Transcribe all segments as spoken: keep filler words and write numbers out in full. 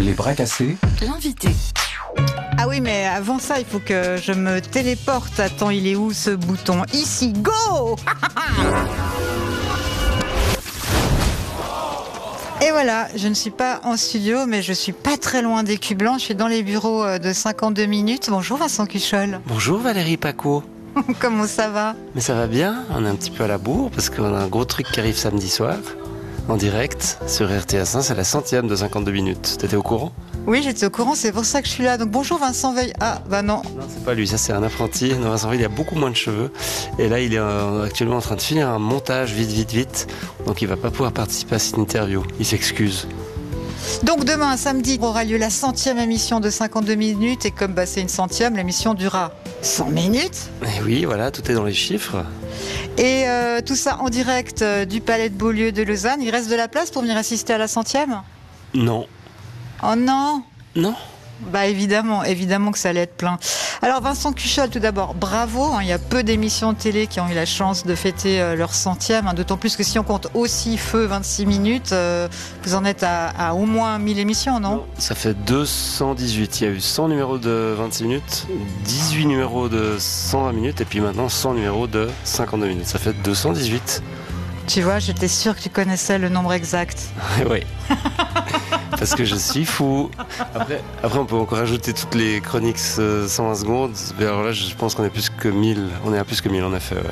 Les bras cassés. L'invité. Ah oui, mais avant ça, il faut que je me téléporte. Attends, il est où ce bouton? Ici, go! Et voilà, je ne suis pas en studio, mais je suis pas très loin des Culs Blancs. Je suis dans les bureaux de cinquante-deux minutes. Bonjour Vincent Cuchol. Bonjour Valérie Paco. Comment ça va? Mais ça va bien, on est un petit peu à la bourre parce qu'on a un gros truc qui arrive samedi soir, en direct, sur R T S un, c'est la centième de cinquante-deux minutes. T'étais au courant? Oui, j'étais au courant, c'est pour ça que je suis là. Donc bonjour Vincent Veil. Ah, bah non. Non, c'est pas lui, ça c'est un apprenti. Non, Vincent Veil, il a beaucoup moins de cheveux. Et là, il est euh, actuellement en train de finir un montage vite, vite, vite. Donc il va pas pouvoir participer à cette interview. Il s'excuse. Donc demain, samedi, aura lieu la centième émission de cinquante-deux minutes. Et comme bah, c'est une centième, l'émission durera cent minutes. Et oui, voilà, tout est dans les chiffres. Et euh, tout ça en direct euh, du Palais de Beaulieu de Lausanne. Il reste de la place pour venir assister à la centième? Non. Oh non! Non. Bah évidemment, évidemment que ça allait être plein. Alors Vincent Cuchol, tout d'abord, bravo. Hein, il y a peu d'émissions de télé qui ont eu la chance de fêter euh, leur centième. Hein, d'autant plus que si on compte aussi Feu vingt-six minutes, euh, vous en êtes à, à au moins mille émissions, non? Ça fait deux cent dix-huit. Il y a eu cent numéros de vingt-six minutes, dix-huit numéros de cent vingt minutes et puis maintenant cent numéros de cinquante-deux minutes. Ça fait deux cent dix-huit. Tu vois, j'étais sûre que tu connaissais le nombre exact. Oui. Parce que je suis fou. Après, après, on peut encore ajouter toutes les chroniques euh, cent vingt secondes. Mais alors là, je pense qu'on est plus que mille. On est à plus que mille, en effet. Ouais.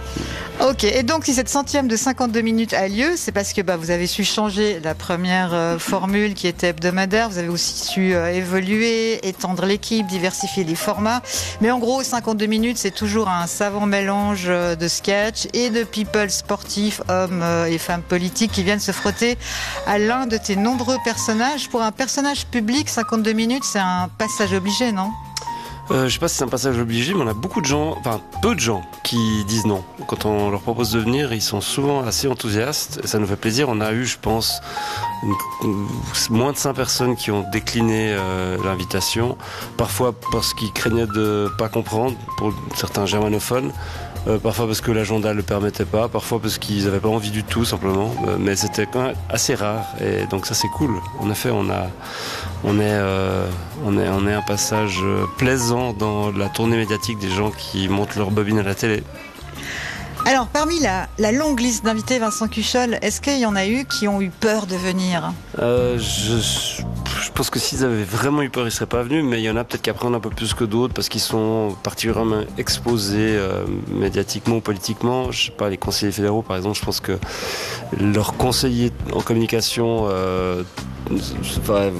Ok, et donc si cette centième de cinquante-deux minutes a lieu, c'est parce que bah, vous avez su changer la première euh, formule qui était hebdomadaire, vous avez aussi su euh, évoluer, étendre l'équipe, diversifier les formats. Mais en gros, cinquante-deux minutes, c'est toujours un savant mélange euh, de sketch et de people sportifs, hommes euh, et femmes politiques qui viennent se frotter à l'un de tes nombreux personnages. Pour un personnage public, cinquante-deux minutes, c'est un passage obligé, non ? Euh, je sais pas si c'est un passage obligé, mais on a beaucoup de gens, enfin peu de gens qui disent non. Quand on leur propose de venir, ils sont souvent assez enthousiastes. Et ça nous fait plaisir. On a eu, je pense, une, une, moins de cinq personnes qui ont décliné euh, l'invitation. Parfois parce qu'ils craignaient de pas comprendre, pour certains germanophones. Euh, parfois parce que l'agenda ne le permettait pas, parfois parce qu'ils n'avaient pas envie du tout simplement, euh, mais c'était quand même assez rare et donc ça c'est cool. En effet, on a, on est, euh, on est, on est un passage plaisant dans la tournée médiatique des gens qui montent leur bobine à la télé. Alors, parmi la, la longue liste d'invités, Vincent Cuchol, est-ce qu'il y en a eu qui ont eu peur de venir ? euh, je, je pense que s'ils avaient vraiment eu peur, ils ne seraient pas venus, mais il y en a peut-être qui apprennent un peu plus que d'autres parce qu'ils sont particulièrement exposés euh, médiatiquement ou politiquement. Je sais pas, les conseillers fédéraux, par exemple, je pense que leurs conseillers en communication euh, enfin,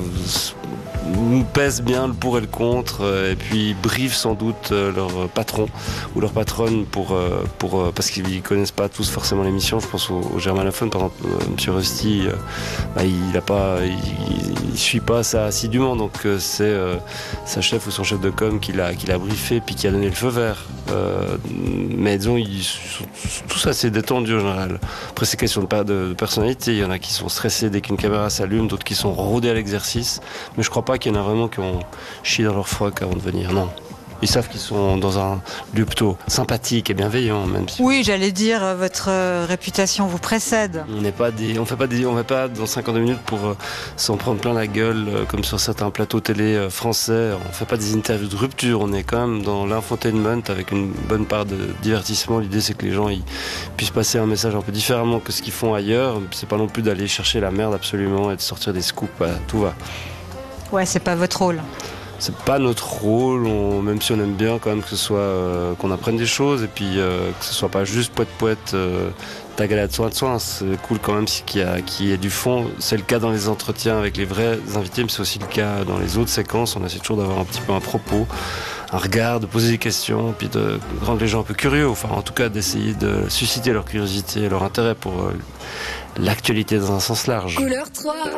pèsent bien le pour et le contre euh, et puis brivent sans doute euh, leur patron ou leur patronne pour, euh, pour, euh, parce qu'ils ne connaissent pas tous forcément l'émission. Je pense aux, aux germanophones, par exemple, euh, M. Rusty, euh, bah, il a pas, il ne suit pas ça assidûment, donc euh, c'est euh, sa chef ou son chef de com qui l'a, qui l'a briefé puis qui a donné le feu vert. Euh, mais disons, ils sont tous assez détendus en général. Après, c'est question de, de, de personnalité. Il y en a qui sont stressés dès qu'une caméra s'allume, d'autres qui sont rodés à l'exercice. Mais je crois pas qu'il y en a vraiment qui ont chié dans leur froc avant de venir, non. Ils savent qu'ils sont dans un lieu plutôt sympathique et bienveillant, même si... Oui, j'allais dire, votre euh, réputation vous précède. On n'est pas des, on fait pas des, on fait pas dans cinquante-deux minutes pour euh, s'en prendre plein la gueule euh, comme sur certains plateaux télé euh, français. On fait pas des interviews de rupture. On est quand même dans l'infotainment avec une bonne part de divertissement. L'idée c'est que les gens ils puissent passer un message un peu différemment que ce qu'ils font ailleurs. C'est pas non plus d'aller chercher la merde absolument et de sortir des scoops. Voilà, tout va. Ouais, c'est pas votre rôle. C'est pas notre rôle, on, même si on aime bien quand même que ce soit euh, qu'on apprenne des choses et puis euh, que ce soit pas juste poète poète euh, ta galette soin de soin. C'est cool quand même qu'il y a, qu'il y ait du fond. C'est le cas dans les entretiens avec les vrais invités, mais c'est aussi le cas dans les autres séquences. On essaie toujours d'avoir un petit peu un propos, un regard, de poser des questions, puis de rendre les gens un peu curieux, enfin en tout cas d'essayer de susciter leur curiosité et leur intérêt pour euh, l'actualité dans un sens large. Couleur trois.